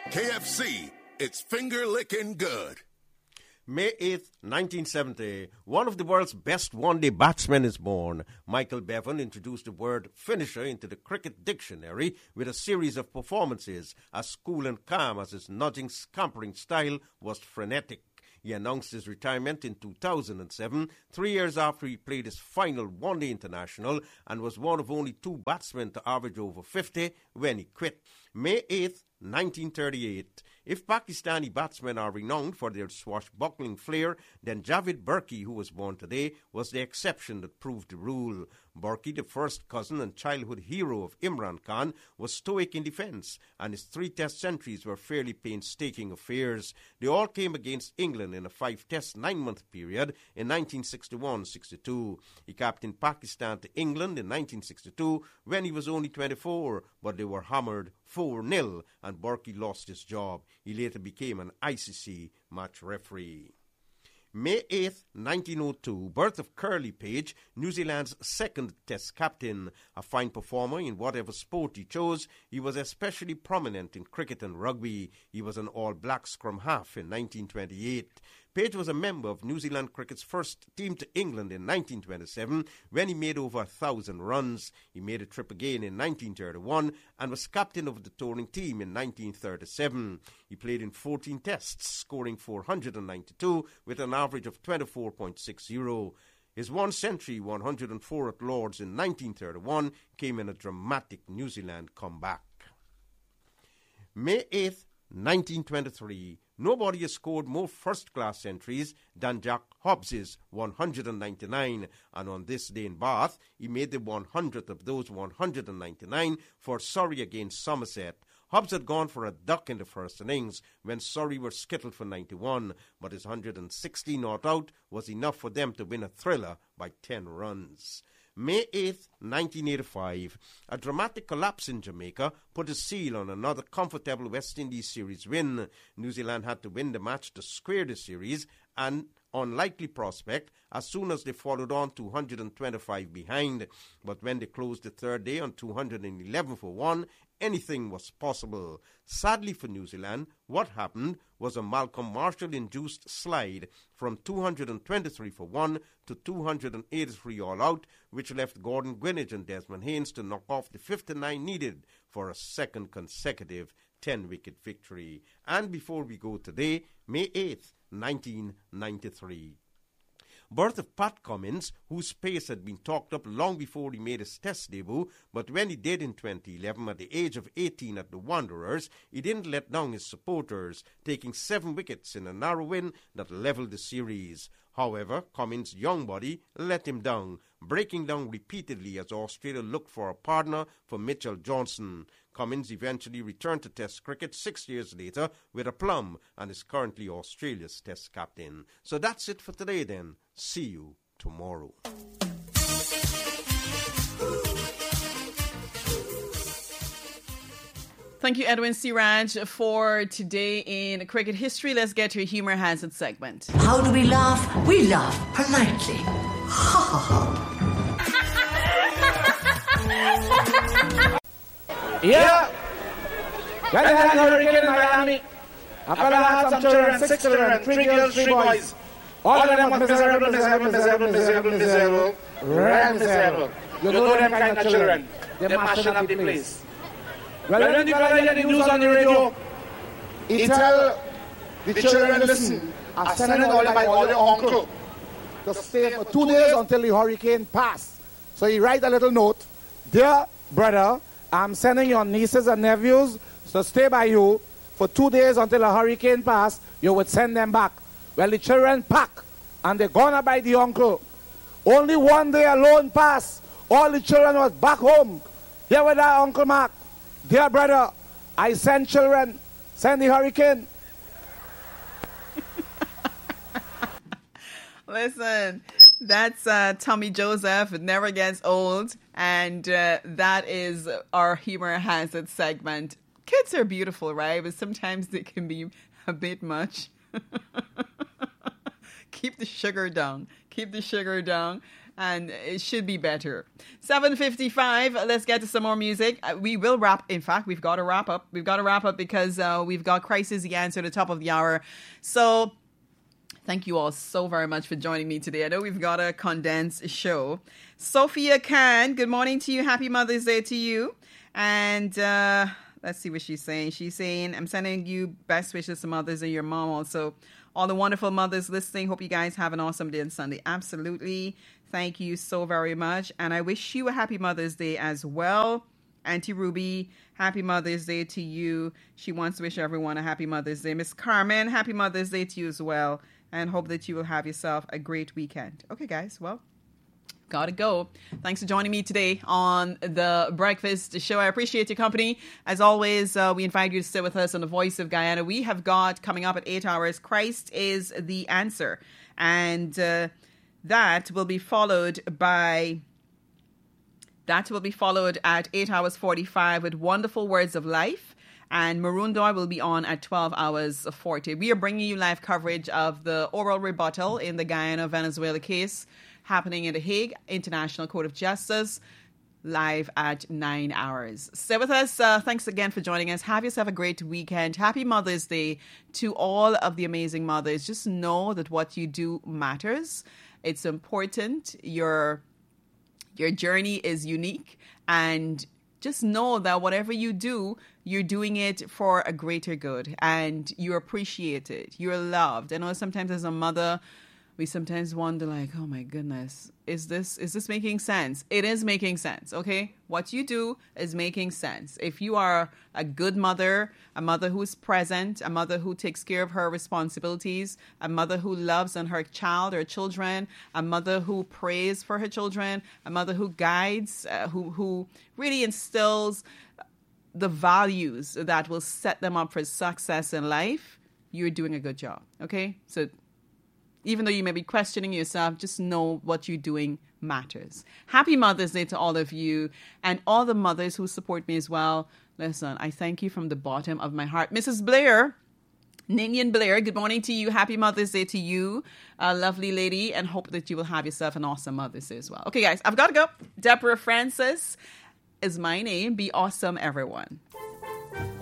KFC, it's finger licking good. May 8th, 1970, one of the world's best one-day batsmen is born. Michael Bevan introduced the word finisher into the cricket dictionary with a series of performances as cool and calm as his nudging, scampering style was frenetic. He announced his retirement in 2007, 3 years after he played his final one-day international and was one of only two batsmen to average over 50 when he quit. May 8th, 1938. If Pakistani batsmen are renowned for their swashbuckling flair, then Javid Burki, who was born today, was the exception that proved the rule. Burki, the first cousin and childhood hero of Imran Khan, was stoic in defence, and his 3 Test centuries were fairly painstaking affairs. They all came against England in a 5-Test 9-month period in 1961-62. He captained Pakistan to England in 1962 when he was only 24, but they were hammered 4-0 and Burki lost his job. He later became an ICC match referee. May 8th, 1902, birth of Curly Page, New Zealand's second Test captain. A fine performer in whatever sport he chose, he was especially prominent in cricket and rugby. He was an all-black scrum half in 1928. Page was a member of New Zealand cricket's first team to England in 1927 when he made over 1,000 runs. He made a trip again in 1931 and was captain of the touring team in 1937. He played in 14 tests, scoring 492 with an average of 24.60. His one century, 104 at Lord's in 1931, came in a dramatic New Zealand comeback. May 8th, 1923. Nobody has scored more first-class centuries than Jack Hobbs's 199, and on this day in Bath, he made the 100th of those 199 for Surrey against Somerset. Hobbs had gone for a duck in the first innings when Surrey were skittled for 91, but his 160 not out was enough for them to win a thriller by 10 runs. May 8th, 1985, a dramatic collapse in Jamaica put a seal on another comfortable West Indies series win. New Zealand had to win the match to square the series, an unlikely prospect as soon as they followed on 225 behind. But when they closed the third day on 211 for 1, anything was possible. Sadly for New Zealand, what happened was a Malcolm Marshall-induced slide from 223 for 1 to 283 all out, which left Gordon Greenidge and Desmond Haynes to knock off the 59 needed for a second consecutive 10-wicket victory. And before we go today, May 8th, 1993. Birth of Pat Cummins, whose pace had been talked up long before he made his Test debut, but when he did in 2011 at the age of 18 at the Wanderers, he didn't let down his supporters, taking 7 wickets in a narrow win that levelled the series. However, Cummins' young body let him down, breaking down repeatedly as Australia looked for a partner for Mitchell Johnson. Cummins eventually returned to Test cricket 6 years later with aplomb and is currently Australia's Test captain. So that's it for today then. See you tomorrow. Thank you, Edwin Siraj, for today in cricket history. Let's get to a Humour Has It segment. How do we laugh? We laugh politely. Ha ha ha. Yeah. When they had a hurricane in Miami, a fella had some children, 6 children, 3 girls, 3 boys. All of them was miserable. You know them kind of children. They're mashing up the place. Well, when the fella hear the news on the radio, he tell the children, listen, I'm sending all your uncle to stay for 2 days until the hurricane pass. So he write a little note, dear brother, I'm sending your nieces and nephews to stay by you for 2 days until the hurricane pass. You would send them back. Well, the children pack and they're gonna by the uncle. Only 1 day alone pass. All the children was back home. Here with our Uncle Mark. Dear brother, I send children, send the hurricane. Listen, that's Tommy Joseph. It never gets old. And that is our Humour Has It segment. Kids are beautiful, right? But sometimes they can be a bit much. Keep the sugar down. Keep the sugar down. and it should be better. 7:55. Let's get to some more music. We will wrap. In fact, we've got to wrap up. We've got to wrap up because we've got Crisis the Answer at the top of the hour. So thank you all so very much for joining me today. I know we've got a condensed show. Sophia Khan, good morning to you. Happy Mother's Day to you. And let's see what she's saying. She's saying, I'm sending you best wishes to mothers and your mom also. All the wonderful mothers listening. Hope you guys have an awesome day on Sunday. Absolutely. Thank you so very much. And I wish you a happy Mother's Day as well. Auntie Ruby, happy Mother's Day to you. She wants to wish everyone a happy Mother's Day. Miss Carmen, happy Mother's Day to you as well. And hope that you will have yourself a great weekend. Okay, guys. Well, gotta go. Thanks for joining me today on the Breakfast Show. I appreciate your company. As always, we invite you to sit with us on The Voice of Guyana. We have got, coming up at 8 hours, Christ is the Answer. And that will be followed at 8 hours 45 with Wonderful Words of Life. And Marundoi will be on at 12 hours 40. We are bringing you live coverage of the oral rebuttal in the Guyana-Venezuela case happening in the Hague International Court of Justice, live at 9 hours. Stay with us. Thanks again for joining us. Have yourself a great weekend. Happy Mother's Day to all of the amazing mothers. Just know that what you do matters. It's important. Your journey is unique. And just know that whatever you do, you're doing it for a greater good. And you're appreciated. You're loved. I know sometimes as a mother, we sometimes wonder like, oh my goodness, is this making sense? It is making sense, okay? What you do is making sense. If you are a good mother, a mother who is present, a mother who takes care of her responsibilities, a mother who loves on her child or children, a mother who prays for her children, a mother who guides, who really instills the values that will set them up for success in life, you're doing a good job, okay? So even though you may be questioning yourself, just know what you're doing matters. Happy Mother's Day to all of you and all the mothers who support me as well. Listen, I thank you from the bottom of my heart. Mrs. Blair, Ninian Blair, good morning to you. Happy Mother's Day to you, lovely lady, and hope that you will have yourself an awesome Mother's Day as well. Okay, guys, I've got to go. Deborah Francis is my name. Be awesome, everyone.